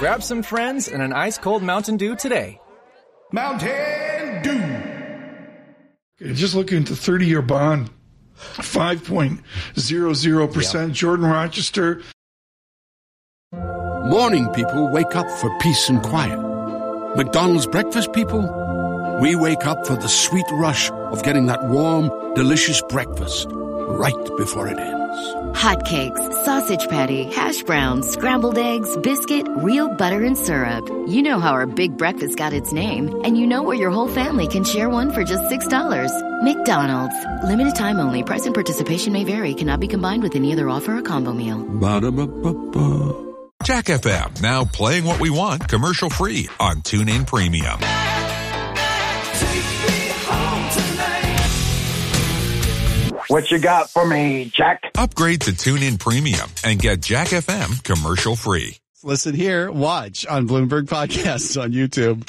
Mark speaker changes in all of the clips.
Speaker 1: Grab some friends and an ice-cold Mountain Dew today.
Speaker 2: Mountain Dew. Just looking at the 30-year bond, 5.00%. Yep. Jordan Rochester.
Speaker 3: Morning people wake up for peace and quiet. McDonald's breakfast people, we wake up for the sweet rush of getting that warm, delicious breakfast right before it ends.
Speaker 4: Hotcakes, sausage patty, hash browns, scrambled eggs, biscuit, real butter and syrup. You know how our big breakfast got its name, and you know where your whole family can share one for just $6. McDonald's. Limited time only. Price and participation may vary. Cannot be combined with any other offer or combo meal.
Speaker 3: Ba-da-ba-ba-ba.
Speaker 5: Jack FM, now playing what we want commercial-free on TuneIn Premium.
Speaker 6: What you got for me, Jack?
Speaker 5: Upgrade to TuneIn Premium and get Jack FM commercial-free.
Speaker 7: Listen here, watch on Bloomberg Podcasts on YouTube.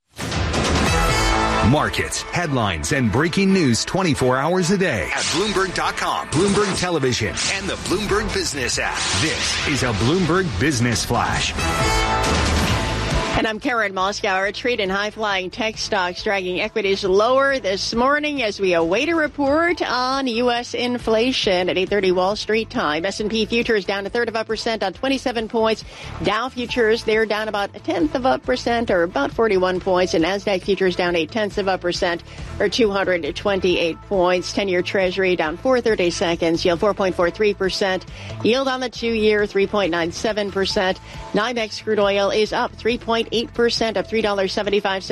Speaker 8: Markets, headlines, and breaking news 24 hours a day at Bloomberg.com, Bloomberg Television, and the Bloomberg Business app. This is a Bloomberg Business Flash.
Speaker 9: And I'm Karen Moskauer. A trade in high-flying tech stocks dragging equities lower this morning as we await a report on U.S. inflation at 8:30 Wall Street time. S&P futures down 1/3% on 27 points. Dow futures, they're down about 0.1% or about 41 points. And NASDAQ futures down 0.8% or 228 points. 10-year Treasury down 4/32, yield 4.43%. Yield on the 2-year 3.97%. NYMEX crude oil is up 3.8%, up $3.75.